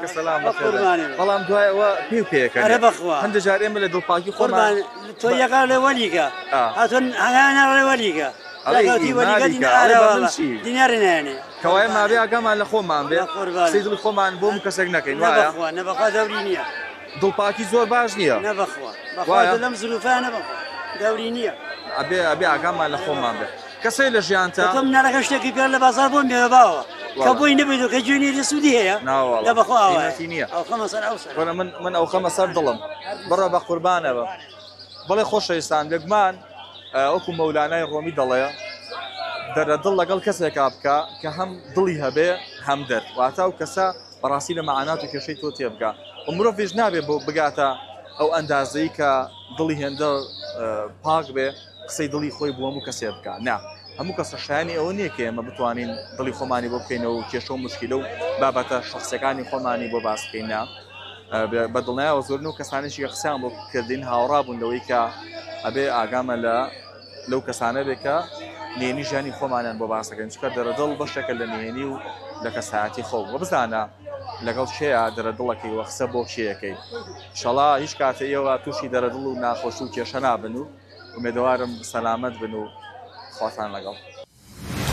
کە سەلام بەڵام دوایەوە پێ و پێەکە هەندێک جار ئێمە لە دڵپاکی خۆمان تۆ یەقا لێ وەلیکە هاتون هەنگانە ڕێ وەلیکە دیناری نێنێ کەوای مابێ ئاگامان لە خۆمان بێ قسەی دڵی خۆمان بۆ کەسێک نەکەین وایە نەبەخوا دەوری نییە دڵپاکی زۆر باش نییە نەبەخوا لەم زلوفە نەبەخوا دەوری نییە ئەبێ ئاگامان لە خۆمان بێ کەسەی لە ژیانتە تۆ منارەکە شتێکی پێ لە بازار بۆم بێ باوە کە بۆی نەبێت و کە جوێنی لە سوودی هەیە ناوەڵی نییە من ئەو خەمە سەر دڵم بڕە بە قوربانەوە بەڵێ خۆشەویستان بێگومان وەکو مەولانای ڕۆمی دەڵێ دەرە دڵ لەگەڵ کەسێکا بکە کە هەم دڵی هەبێ هەم دەر واتە و کەسە بەڕاستی لە مەعانات و کێشەی تۆ تێبگا و مرۆڤ نابێ بۆ بگاتە ئەو ئەندازەی کە دڵی هێندە پاک بێ قسەی دڵی خۆی بۆ هەموو کەسێ بکە نا هەموو کەسە شایانی ئەوە نییە کە ئێمە بتوانین دڵی خۆمانی بۆ بکەینەوە و کێشە و مشکلە و بابەتە شخصەکانی خۆمانی بۆ باس بکەین نا بە دڵنیایەوە زۆرن و کەسانێکی کە قسەیان بۆ کردین هاوڕا بوون لەوەی کە ئەبێ ئاگامە لەو کەسانە بێ کە نێنی ژیانی خۆمانیان بۆ باسەکەین چکە دەرەدڵ بەشێکە لە نێنی و لە کەسایەتی خۆ وە بزانە لەگەڵ شەیە دەرەدڵەکەی وە قسە بۆ شەیەکەی ئینشەڵا هیچ کاتە ئێوە تووشی دەرەدڵ و ناخۆش و کێشە نابن و ئومێدەوارم سەلامەت بن و خواتان لەگەڵ